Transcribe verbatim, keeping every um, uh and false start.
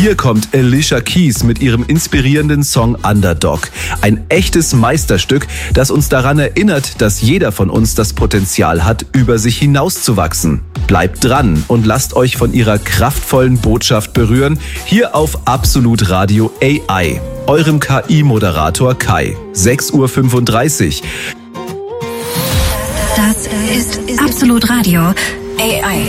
Hier kommt Alicia Keys mit ihrem inspirierenden Song Underdog. Ein echtes Meisterstück, das uns daran erinnert, dass jeder von uns das Potenzial hat, über sich hinauszuwachsen. Bleibt dran und lasst euch von ihrer kraftvollen Botschaft berühren, hier auf Absolut Radio A I, eurem K I-Moderator Kai. sechs Uhr fünfunddreißig. Das ist Absolut Radio A I.